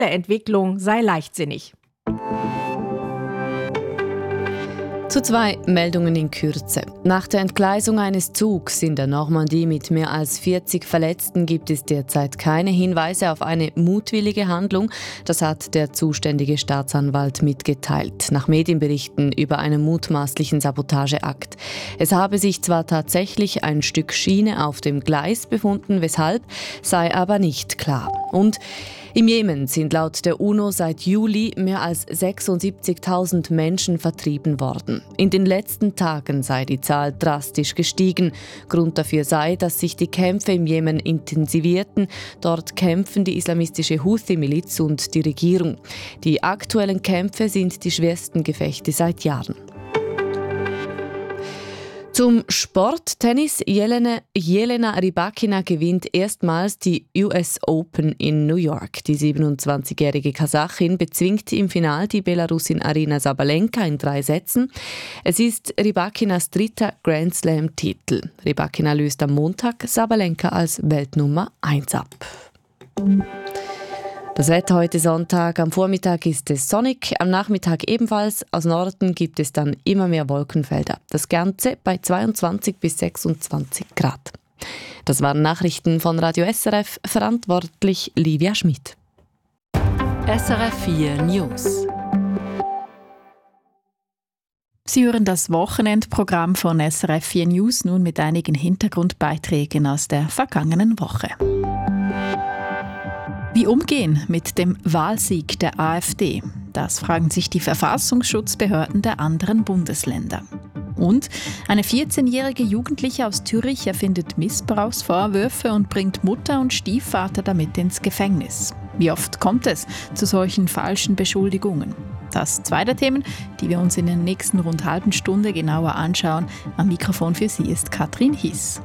Entwicklung sei leichtsinnig. Zu 2 Meldungen in Kürze. Nach der Entgleisung eines Zugs in der Normandie mit mehr als 40 Verletzten gibt es derzeit keine Hinweise auf eine mutwillige Handlung. Das hat der zuständige Staatsanwalt mitgeteilt, nach Medienberichten über einen mutmaßlichen Sabotageakt. Es habe sich zwar tatsächlich ein Stück Schiene auf dem Gleis befunden, weshalb, sei aber nicht klar. Und im Jemen sind laut der UNO seit Juli mehr als 76.000 Menschen vertrieben worden. In den letzten Tagen sei die Zahl drastisch gestiegen. Grund dafür sei, dass sich die Kämpfe im Jemen intensivierten. Dort kämpfen die islamistische Houthi-Miliz und die Regierung. Die aktuellen Kämpfe sind die schwersten Gefechte seit Jahren. Zum Sport. Tennis. Jelena Rybakina gewinnt erstmals die US Open in New York. Die 27-jährige Kasachin bezwingt im Finale die Belarusin Aryna Sabalenka in 3 Sätzen. Es ist Rybakinas 3. Grand Slam-Titel. Rybakina löst am Montag Sabalenka als Weltnummer 1 ab. Das Wetter heute Sonntag. Am Vormittag ist es sonnig, am Nachmittag ebenfalls. Aus Norden gibt es dann immer mehr Wolkenfelder. Das Ganze bei 22 bis 26 Grad. Das waren Nachrichten von Radio SRF, verantwortlich Livia Schmid. SRF 4 News. Sie hören das Wochenendprogramm von SRF 4 News nun mit einigen Hintergrundbeiträgen aus der vergangenen Woche. Wie umgehen mit dem Wahlsieg der AfD? Das fragen sich die Verfassungsschutzbehörden der anderen Bundesländer. Und eine 14-jährige Jugendliche aus Zürich erfindet Missbrauchsvorwürfe und bringt Mutter und Stiefvater damit ins Gefängnis. Wie oft kommt es zu solchen falschen Beschuldigungen? Das 2 der Themen, die wir uns in der nächsten rund halben Stunde genauer anschauen. Am Mikrofon für Sie ist Katrin Hiss.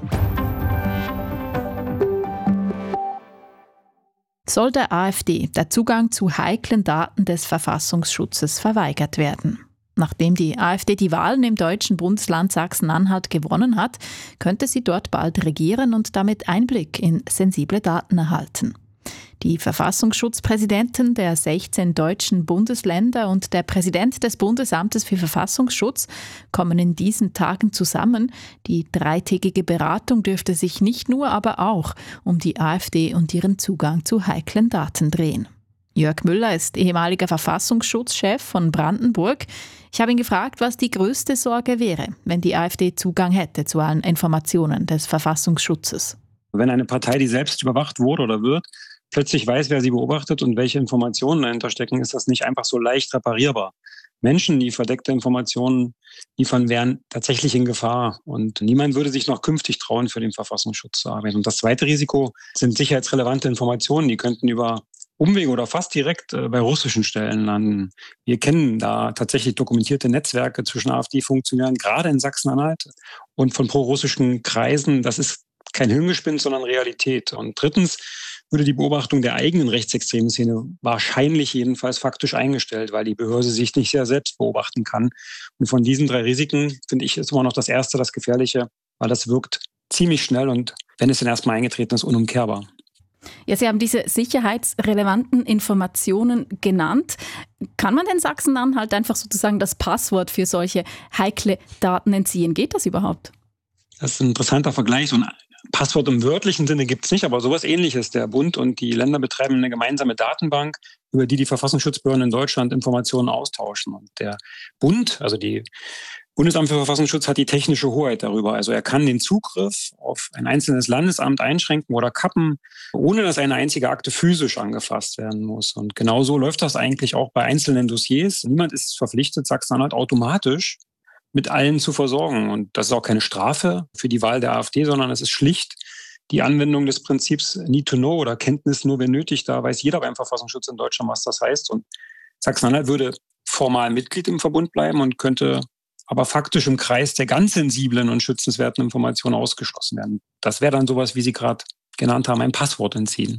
Soll der AfD der Zugang zu heiklen Daten des Verfassungsschutzes verweigert werden? Nachdem die AfD die Wahlen im deutschen Bundesland Sachsen-Anhalt gewonnen hat, könnte sie dort bald regieren und damit Einblick in sensible Daten erhalten. Die Verfassungsschutzpräsidenten der 16 deutschen Bundesländer und der Präsident des Bundesamtes für Verfassungsschutz kommen in diesen Tagen zusammen. Die 3-tägige Beratung dürfte sich nicht nur, aber auch um die AfD und ihren Zugang zu heiklen Daten drehen. Jörg Müller ist ehemaliger Verfassungsschutzchef von Brandenburg. Ich habe ihn gefragt, was die größte Sorge wäre, wenn die AfD Zugang hätte zu allen Informationen des Verfassungsschutzes. Wenn eine Partei, die selbst überwacht wurde oder wird, plötzlich weiß, wer sie beobachtet und welche Informationen dahinter stecken, ist das nicht einfach so leicht reparierbar. Menschen, die verdeckte Informationen liefern, wären tatsächlich in Gefahr. Und niemand würde sich noch künftig trauen, für den Verfassungsschutz zu arbeiten. Und das zweite Risiko sind sicherheitsrelevante Informationen. Die könnten über Umwege oder fast direkt bei russischen Stellen landen. Wir kennen da tatsächlich dokumentierte Netzwerke zwischen AfD-Funktionären, gerade in Sachsen-Anhalt, und von prorussischen Kreisen. Das ist kein Hirngespinst, sondern Realität. Und drittens würde die Beobachtung der eigenen rechtsextremen Szene wahrscheinlich jedenfalls faktisch eingestellt, weil die Behörde sich nicht sehr selbst beobachten kann. Und von diesen 3 Risiken, finde ich, ist immer noch das erste, das Gefährliche, weil das wirkt ziemlich schnell und wenn es dann erstmal eingetreten ist, unumkehrbar. Ja, Sie haben diese sicherheitsrelevanten Informationen genannt. Kann man den Sachsen-Anhalt einfach sozusagen das Passwort für solche heikle Daten entziehen? Geht das überhaupt? Das ist ein interessanter Vergleich. So ein Passwort im wörtlichen Sinne gibt es nicht, aber sowas Ähnliches. Der Bund und die Länder betreiben eine gemeinsame Datenbank, über die Verfassungsschutzbehörden in Deutschland Informationen austauschen. Und der Bund, also die Bundesamt für Verfassungsschutz, hat die technische Hoheit darüber. Also er kann den Zugriff auf ein einzelnes Landesamt einschränken oder kappen, ohne dass eine einzige Akte physisch angefasst werden muss. Und genau so läuft das eigentlich auch bei einzelnen Dossiers. Niemand ist verpflichtet, Sachsen-Anhalt automatisch mit allen zu versorgen. Und das ist auch keine Strafe für die Wahl der AfD, sondern es ist schlicht die Anwendung des Prinzips Need to Know oder Kenntnis nur, wenn nötig. Da weiß jeder beim Verfassungsschutz in Deutschland, was das heißt. Und Sachsen-Anhalt würde formal Mitglied im Verbund bleiben und könnte aber faktisch im Kreis der ganz sensiblen und schützenswerten Informationen ausgeschlossen werden. Das wäre dann sowas, wie Sie gerade genannt haben, ein Passwort entziehen.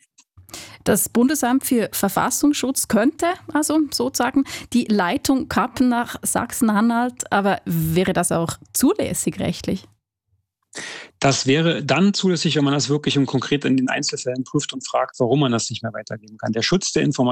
Das Bundesamt für Verfassungsschutz könnte also sozusagen die Leitung kappen nach Sachsen-Anhalt, aber wäre das auch zulässig rechtlich? Das wäre dann zulässig, wenn man das wirklich und konkret in den Einzelfällen prüft und fragt, warum man das nicht mehr weitergeben kann. Der Schutz der Information